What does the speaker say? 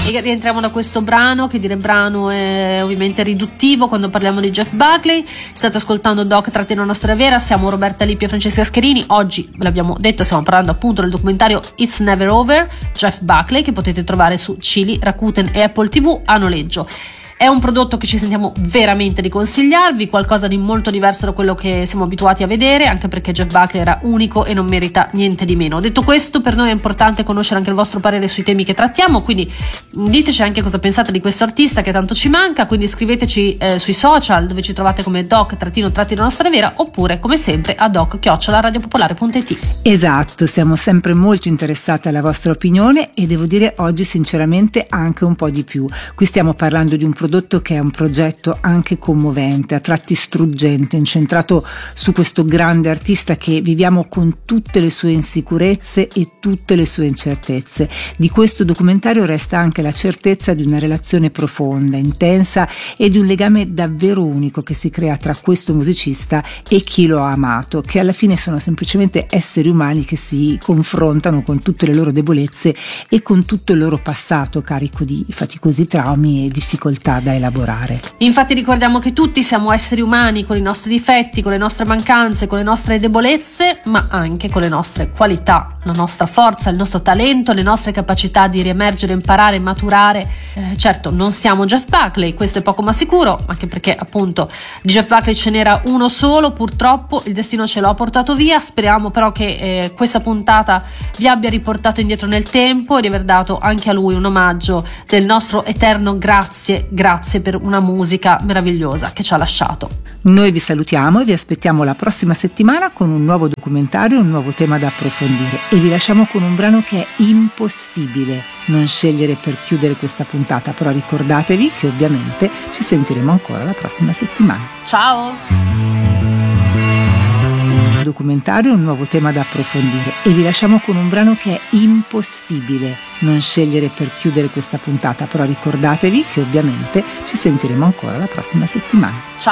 E rientriamo da questo brano, che dire brano è ovviamente riduttivo quando parliamo di Jeff Buckley. State ascoltando Doc Trattino una storia vera, siamo Roberta Lippi e Francesca Scherini. Oggi, ve l'abbiamo detto, stiamo parlando appunto del documentario It's Never Over, Jeff Buckley, che potete trovare su Chili, Rakuten e Apple TV a noleggio. È un prodotto che ci sentiamo veramente di consigliarvi, qualcosa di molto diverso da quello che siamo abituati a vedere, anche perché Jeff Buckley era unico e non merita niente di meno. Detto questo, per noi è importante conoscere anche il vostro parere sui temi che trattiamo, quindi diteci anche cosa pensate di questo artista che tanto ci manca, quindi scriveteci sui social, dove ci trovate come Doc-Trattino una storia vera, oppure come sempre a doc@radiopopolare.it. Esatto, siamo sempre molto interessati alla vostra opinione e devo dire oggi sinceramente anche un po' di più. Qui stiamo parlando di un prodotto che è un progetto anche commovente, a tratti struggente, incentrato su questo grande artista che viviamo con tutte le sue insicurezze e tutte le sue incertezze. Di questo documentario resta anche la certezza di una relazione profonda, intensa e di un legame davvero unico che si crea tra questo musicista e chi lo ha amato, che alla fine sono semplicemente esseri umani che si confrontano con tutte le loro debolezze e con tutto il loro passato carico di faticosi traumi e difficoltà da elaborare. Infatti ricordiamo che tutti siamo esseri umani con i nostri difetti, con le nostre mancanze, con le nostre debolezze, ma anche con le nostre qualità, la nostra forza, il nostro talento, le nostre capacità di riemergere, imparare, maturare. Certo, non siamo Jeff Buckley, questo è poco ma sicuro, anche perché appunto di Jeff Buckley ce n'era uno solo, purtroppo il destino ce l'ha portato via. Speriamo però che questa puntata vi abbia riportato indietro nel tempo e di aver dato anche a lui un omaggio del nostro eterno grazie per una musica meravigliosa che ci ha lasciato. Noi vi salutiamo e vi aspettiamo la prossima settimana con un nuovo documentario, un nuovo tema da approfondire, e vi lasciamo con un brano che è impossibile non scegliere per chiudere questa puntata, però ricordatevi che ovviamente ci sentiremo ancora la prossima settimana. Ciao! Documentario, un nuovo tema da approfondire, e vi lasciamo con un brano che è impossibile non scegliere per chiudere questa puntata, però ricordatevi che ovviamente ci sentiremo ancora la prossima settimana. Ciao!